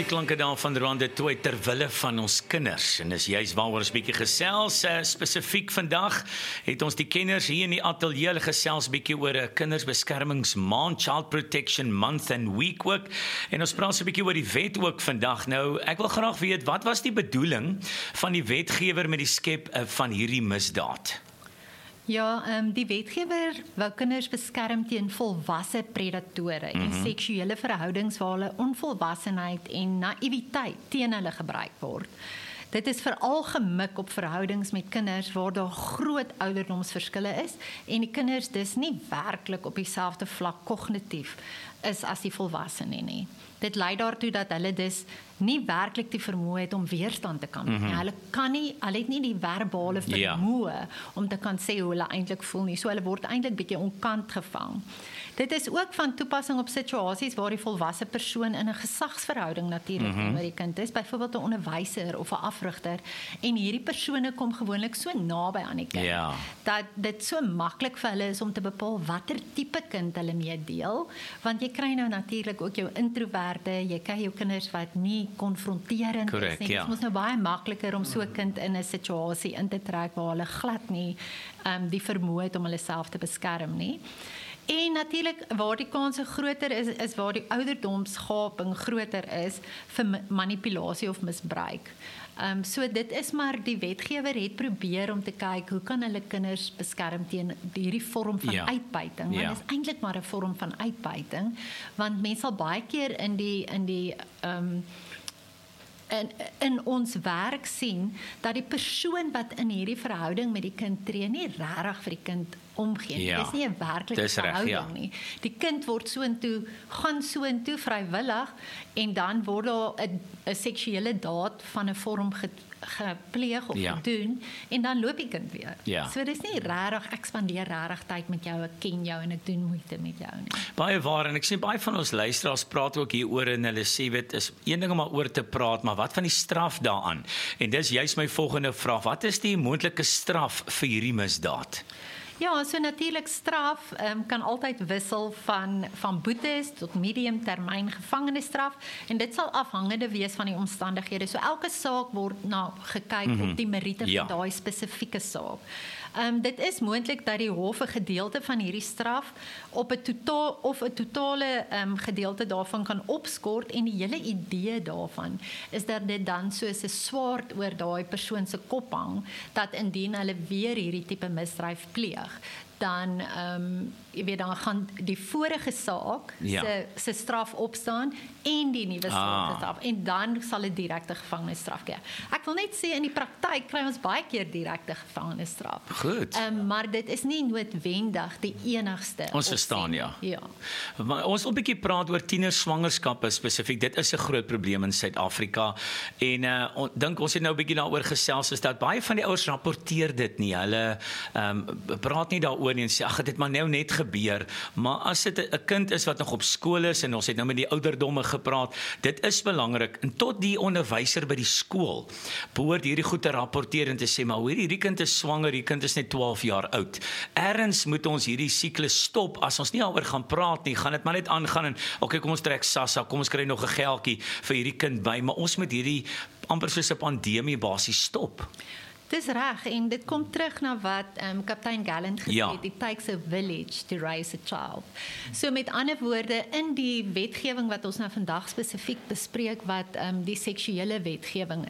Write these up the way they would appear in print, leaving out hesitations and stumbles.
Die klanke daar van Rwanda toe terwille van ons kinders. En dis juist waaroor ons bietjie gesels. Spesifiek vandag het ons die kenners hier in die ateljee. Hulle gesels bietjie oor 'n kindersbeskermingsmaand, Child Protection Month and Week ook. En ons praat so bietjie oor die wet ook vandag. Nou, ek wil graag weet, wat was die bedoeling van die wetgewer met die skep van hierdie misdaad? Ja, die wetgewer wou kinders beskerm teen volwasse predatore en seksuele verhoudings waar hulle onvolwassenheid en naïwiteit teen hulle gebruik word. Dit is veral gemik op verhoudings met kinders waar daar groot ouderdomsverskille is en die kinders dus nie werklik op dieselfde vlak kognitief is as die volwassene nie. Dit lei daartoe dat hulle dus nie werklik die vermoë het om weerstand te kan doen. Hulle het nie die verbale vermoë om te kan sê hoe hulle eintlik voel nie. So hulle word eintlik bietjie onkant gevang. Dit is ook van toepassing op situasies waar die volwasse persoon in 'n gesagsverhouding natuurlik met die kind is, byvoorbeeld 'n onderwyser of 'n afrigter, en hierdie persone kom gewoonlik so naby aan die kind dat dit so maklik vir hulle is om te bepaal watter tipe kind hulle mee deel, want jy kry nou natuurlik ook jou introverte, jy kry jou kinders wat nie konfronterend is nie. Dit is nou baie makliker om so 'n kind in 'n situasie in te trek waar hulle glad nie die vermoë het om hulle self te beskerm nie. En natuurlik waar die kanse groter is waar die ouderdomsgaping groter is vir manipulasie of misbruik. So dit is maar die wetgewer het probeer om te kyk hoe kan hulle kinders beskerm teen hierdie vorm van uitbuiting. Want dit is eintlik maar 'n vorm van uitbuiting, want mense sal baie keer in ons werk sien dat die persoon wat in hierdie verhouding met die kind tree nie regtig vir die kind omgee. Dit is nie 'n werklike verhouding nie. Die kind word gaan soontoe vrywillig en dan word daar 'n seksuele daad van 'n vorm gepleeg of gedoen en dan loop die kind weer. So dis nie regtig ek spandeer regtig tyd met jou, ek ken jou en ek doen moeite met jou nie. Baie waar, en ek sien baie van ons luisteraars praat ook hieroor en hulle sê dit is een ding om oor te praat, maar wat van die straf daaraan? En dis juist my volgende vraag, wat is die moontlike straf vir hierdie misdaad? Ja, so natuurlik straf kan altyd wissel van boetes tot medium termyn gevangenisstraf en dit sal afhangende wees van die omstandighede. So elke saak word gekyk op die meriete van daai spesifieke saak. Dit is moontlik dat die hof 'n gedeelte van hierdie straf op 'n totale gedeelte daarvan kan opskort en die hele idee daarvan is dat dit dan soos 'n swaard oor daai persoon se kop hang dat indien hulle weer hierdie tipe misdryf pleeg, dan dan gaan die vorige saak se straf opstaan en die nuwe saak straf en dan sal 'n direkte gevangenisstraf kry. Ek wil net sê in die praktyk kry ons baie keer direkte gevangenisstraf. Goed. Maar dit is nie noodwendig die enigste. Ons verstaan, ja. Maar ons wil 'n bietjie praat oor tienerswangerskappe spesifiek. Dit is 'n groot probleem in Suid-Afrika en dink ons het nou 'n bietjie daaroor gesels, is dat baie van die ouers rapporteer dit nie. Hulle praat nie daaroor nie en sê ag, dit maar nou net gebeur, maar as dit 'n kind is wat nog op skool is en ons het nou met die ouderdomme gepraat, dit is belangrik en tot die onderwyser by die skool behoort hierdie goed te rapporteer en te sê maar hoor, hierdie kind is swanger, hierdie kind is net 12 jaar oud. Erns moet ons hierdie siklus stop. As ons nie daaroor gaan praat nie, gaan dit maar net aangaan en okay, kom ons trek SASSA, kom ons kry nog 'n geldjie vir hierdie kind by, maar ons moet hierdie amper soos 'n pandemie basies stop. Dis reg en dit kom terug na wat kaptein Gallant gesê het, it takes a village to raise a child. So met ander woorde, in die wetgewing wat ons nou vandag spesifiek bespreek wat die seksuele wetgewing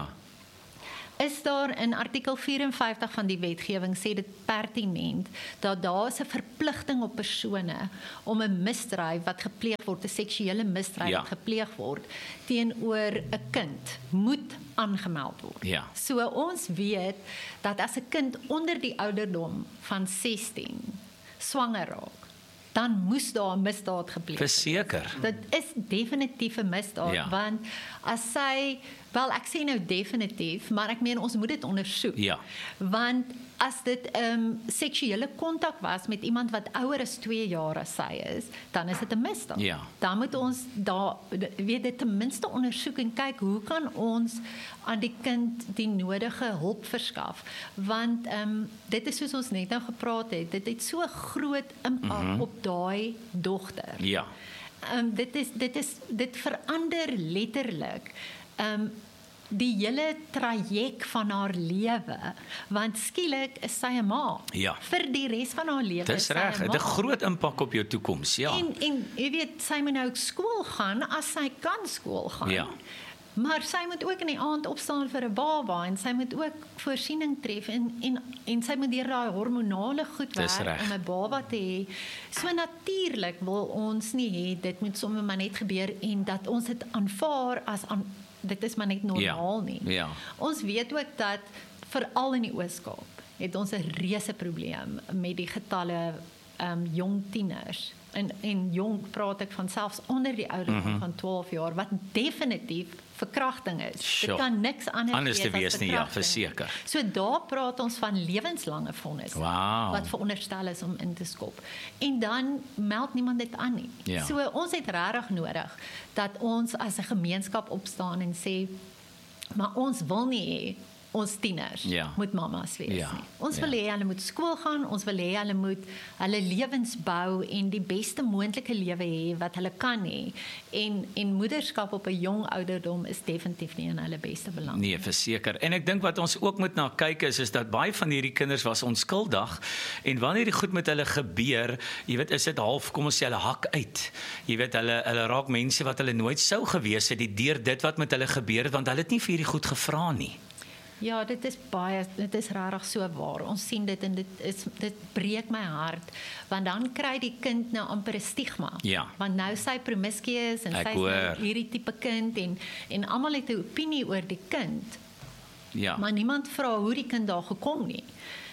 is daar in artikel 54 van die wetgewing sê dit pertinent dat daar is 'n verpligting op persone om 'n misdryf wat gepleeg word, 'n seksuele misdryf wat gepleeg word teenoor 'n kind moet aangemeld word. So ons weet dat as 'n kind onder die ouderdom van 16 swanger raak, dan moes daar 'n misdaad gepleeg word. Verseker. Dit is definitief 'n misdaad, want as sy, wel ek sê nou definitief, maar ek meen ons moet dit ondersoek. Want as dit seksuele kontak was met iemand wat ouer as 2 jaar as sy is, dan is dit 'n misdaad. Dan moet ons dit ten minste ondersoek en kyk hoe kan ons aan die kind die nodige hulp verskaf, want dit is soos ons net nou gepraat het, dit het so groot impak op daai dogter. dit verander letterlik die hele traject van haar lewe, want skielik is sy 'n ma. Ja. Vir die res van haar lewe. Dis reg, dit 'n groot impak op jou toekoms, ja. En jy weet, sy moet nou skool gaan as sy kan skool gaan. Ja. Maar sy moet ook in die aand opstaan vir 'n baba en sy moet ook voorsiening tref en sy moet deur daai hormonale goed werk om 'n baba te hê. So natuurlik wil ons nie hê dit moet sommer maar net gebeur en dat ons dit aanvaar as dit is maar net normaal nie. Ja. Ons weet ook dat veral in die Oos-Kaap het ons 'n reuse probleem met die getalle jong tieners. En jong praat ek van selfs onder die ouderdom van 12 jaar wat definitief verkrachting is. Sure. Dit kan niks anders wees nie, ja, verseker. So daar praat ons van lewenslange vonnis wat veronderstel is om in te skop. En dan meld niemand dit aan nie. Ja. So ons het regtig nodig dat ons as 'n gemeenskap opstaan en sê, maar ons wil nie hê ons tieners moet mamas wees nie. Ons wil hê hulle moet skool gaan, ons wil hê hulle moet hulle lewens bou en die beste moontlike lewe hê wat hulle kan hê. En moederskap op 'n jong ouderdom is definitief nie in hulle beste belang. Nee, verseker. En ek dink wat ons ook moet na kyk is dat baie van hierdie kinders was onskuldig en wanneer die goed met hulle gebeur, jy weet, is dit half, kom ons sê, hulle hak uit. Jy weet, hulle raak mense wat hulle nooit sou gewees het deur dit wat met hulle gebeur het, want hulle het nie vir hierdie goed gevra nie. Ja, dit is regtig so waar. Ons sien dit en dit breek my hart, want dan kry die kind nou amper 'n stigma. Ja. Want nou sy promiscuous en sy is nou hierdie tipe kind en almal het 'n opinie oor die kind. Ja. Maar niemand vra hoe die kind daar gekom nie.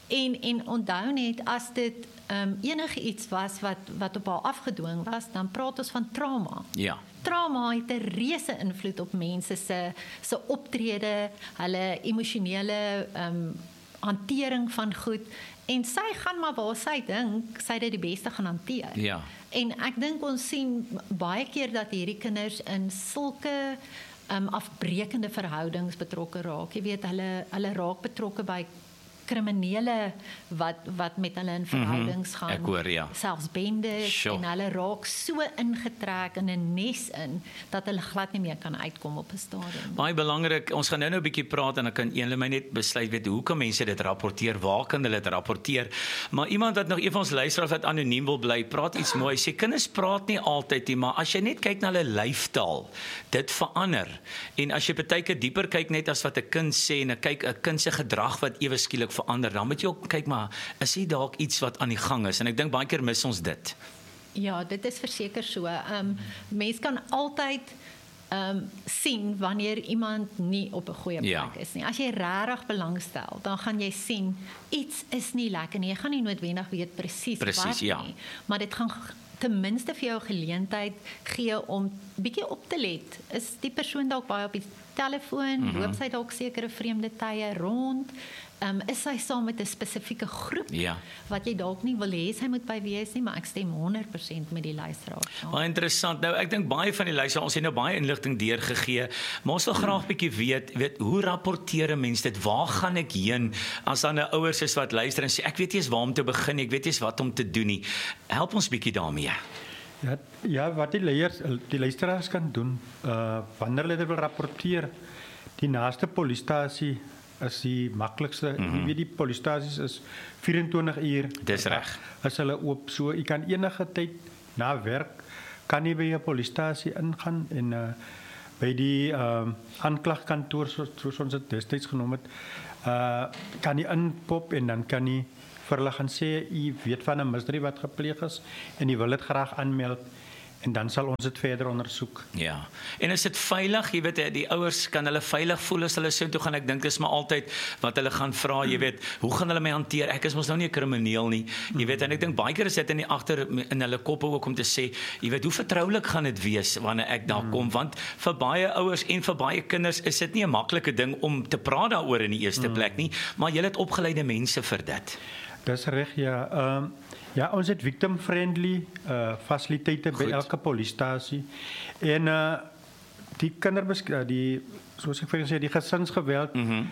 En onthou net as dit enige iets was wat op haar afgedwing was, dan praat ons van trauma. Ja. Trauma het 'n reuse invloed op mense se optrede, hulle emosionele hantering van goed en sy gaan maar waar sy dink sy dit die beste gaan hanteer. Ja. En ek dink ons sien baie keer dat hierdie kinders in sulke afbreekende verhoudings betrokke raak. Jy weet, hulle raak betrokke by kriminele wat met hulle in verhoudings gaan. Ek hoor, ja. Selfs bendes en hulle raak so ingetrek in 'n nes in dat hulle glad nie meer kan uitkom op 'n stadium. Baie belangrik, ons gaan nou 'n bietjie praat en dan kan een my net besluit weet hoe kan mense dit rapporteer, waar kan hulle dit rapporteer? Maar iemand wat nog een van ons luisteraars wat anoniem wil bly, praat iets mooi. Sê kinders praat nie altyd nie, maar as jy net kyk na hulle lyfstaal, dit verander. En as jy baie keer dieper kyk net as wat 'n kind sê en kyk 'n kind se gedrag wat ewe skielik verander, dan moet jy ook kyk maar is hier dalk iets wat aan die gang is en ek dink baie keer mis ons dit. Ja, dit is verseker so. Mens kan altyd sien wanneer iemand nie op 'n goeie plek is nie. As jy regtig belangstel, dan gaan jy sien iets is nie lekker nie. Jy gaan nie noodwendig weet presies wat nie, maar dit gaan ten minste vir jou geleentheid gee om bietjie op te let. Is die persoon dalk baie op die telefoon, loop sy dalk sekere vreemde tye rond? Is sy saam met 'n spesifieke groep wat jy dalk nie wil hê sy moet by wees nie, maar ek stem 100% met die luisteraar. Baie interessant. Nou ek dink baie van die luisteraars, ons het nou baie inligting deurgegee, maar ons wil graag bietjie weet hoe rapporteer 'n mens dit? Waar gaan ek heen as dan 'n ouers is wat luister en sê ek weet nie eens waar om te begin, ek weet nie eens wat om te doen nie. Help ons bietjie daarmee. Ja, wat die luisteraars kan doen, wanneer hulle dit wil rapporteer, die naaste polisiestasie is die maklikste. Jy weet die polisiestasies is 24 uur. Dis reg. As hulle oop, so jy kan enige tyd na werk kan jy by 'n polisiestasie ingaan en by die aanklagkantoor soos ons dit destyds genoem het, kan jy inpop en dan kan jy vir hulle gaan sê jy weet van 'n misdrijf wat gepleeg is en jy wil dit graag aanmeld. En dan sal ons dit verder ondersoek. Ja. En is dit veilig? Jy weet die ouers kan hulle veilig voel as hulle so toe gaan. Ek dink dis maar altyd wat hulle gaan vra, jy weet, hoe gaan hulle my hanteer? Ek is mos nou nie 'n krimineel nie. Jy weet, en ek dink baie keer is dit in die agter in hulle koppe ook om te sê, jy weet, hoe vertroulik gaan dit wees wanneer ek daar kom? Want vir baie ouers en vir baie kinders is dit nie 'n maklike ding om te praat daaroor in die eerste plek nie, maar jy het opgeleide mense vir dit. Dis reg, ja. Ja, ons het victim-friendly fasiliteite by elke polisiestasie. En die soos ek vir julle sê, die gesinsgeweld,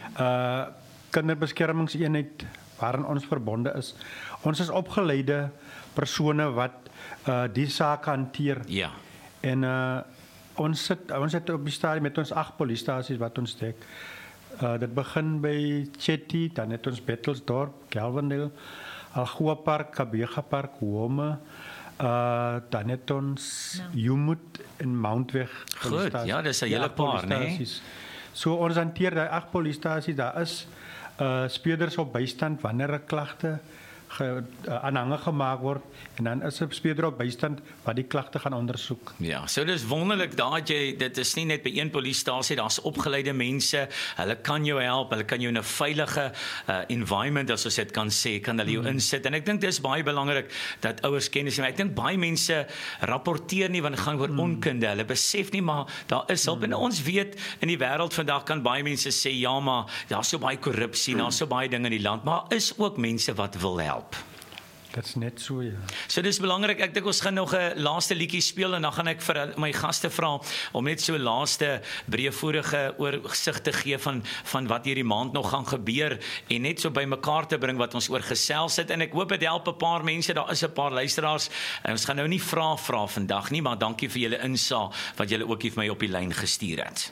kinderbeskermingseenheid waarin ons verbonde is. Ons is opgeleide persone wat die saak hanteer. Ja. En ons het op die stadium met ons 8 polisiestasies wat ons dek. Dit begin by Chetty, dan het ons Bettelsdorp, Kelvindale, Algoa Park, Kabega Park, Home, dan het ons Jumut en Mountweg. Goed, ja, dis 'n hele paar, né? So ons hanteer daai 8 polisiestasies, daar is speurders op bystand wanneer 'n klagte aanhangig gemaak word en dan is 'n speurder op bystand wat die klagte gaan ondersoek. Ja, so dis wonderlik dat dit is nie net by een polisiestasie, daar's opgeleide mense, hulle kan jou help, hulle kan jou in 'n veilige environment, as ons dit kan sê, kan hulle jou insit en ek dink dis baie belangrik dat ouers kennis neem. Ek dink baie mense rapporteer nie want dit gaan oor onkunde, hulle besef nie maar daar is hulp en ons weet in die wêreld vandag kan baie mense sê ja, maar daar's so baie korrupsie, daar's so baie dinge in die land, maar is ook mense wat wil help. Dit's net so, ja. So dis belangrik, ek dink ons gaan nog 'n laaste liedjie speel en dan gaan ek vir my gaste vra om net so 'n laaste breëvoerige oorsig te gee van wat hierdie maand nog gaan gebeur en net so bymekaar te bring wat ons oor gesels het en ek hoop dit help 'n paar mense, daar is 'n paar luisteraars en ons gaan nou nie vra vandag nie, maar dankie vir julle insaag wat julle ook hier vir my op die lyn gestuur het.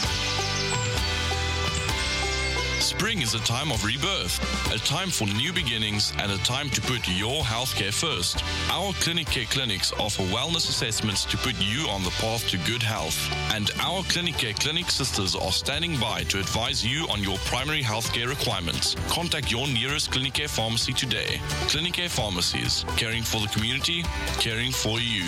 Spring is a time of rebirth, a time for new beginnings and a time to put your healthcare first. Our Clinic Care clinics offer wellness assessments to put you on the path to good health. And our Clinic Care clinic sisters are standing by to advise you on your primary healthcare requirements. Contact your nearest Clinic Care pharmacy today. Clinic Care pharmacies, caring for the community, caring for you.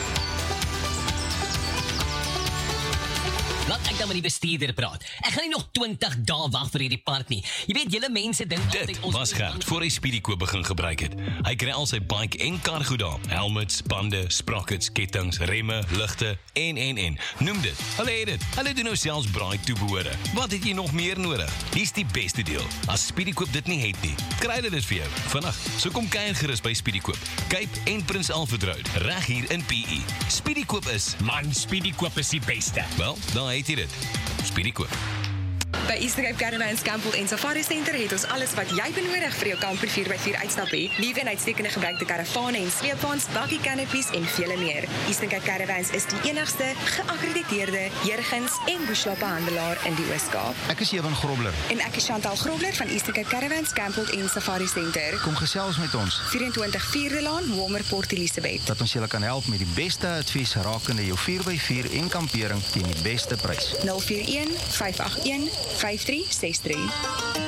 Laat ek dan met die bestuurder praat. Ek gaan nie nog 20 dae wag vir hierdie park nie. Jy weet, julle mense dink altyd Dit was Gert voor hy Speedykoop begin gebruik het. Hy kry al sy bike en kar goed daar. Helmets, bande, sprockets, kettinge, remme, ligte en. Noem dit. Hulle het dit. Hulle doen nou selfs braai toebehore. Wat het jy nog meer nodig? Hier's die beste deel. As Speedykoop dit nie het nie, kry hulle dit vir jou. Vandag, so kom kuier gerus by Speedykoop. Cape en Prins Alfred Road, reg hier in PE. Speedykoop is, Man, Speedykoop is die beste. wel, daar het jy dit. Speedykoop. By Eastern Cape Caravans Campbell en Safari Center het ons alles wat jy benodig vir jou kamper 4x4 uitstap hê. Liewe en uitstekende gebruikte karavane en sleepwaens, buggy canopies en vele meer. Eastern Cape Caravans is die enigste geakkrediteerde Jurgens en Bushla-handelaar in die Oos-Kaap. Ek is Ewan Grobler. En ek is Chantal Grobler van Eastern Cape Caravans Campbell en Safari Center. Kom gesels met ons. 24 Vierde Laan, Walmer, Port Elizabeth. Dat ons julle kan help met die beste advies rakende jou 4x4 en kampering teen die beste prys. 041 581 5363.